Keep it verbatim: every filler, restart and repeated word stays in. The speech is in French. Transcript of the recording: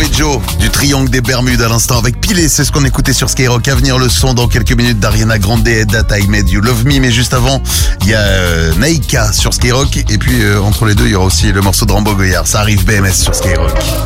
Joe du Triangle des Bermudes à l'instant avec Pilé, c'est ce qu'on écoutait sur Skyrock. À venir le son dans quelques minutes d'Ariana Grande et That I Made You Love Me. Mais juste avant, il y a euh, Naïka sur Skyrock. Et puis euh, entre les deux, il y aura aussi le morceau de Rambo Goyard. Ça arrive B M S sur Skyrock.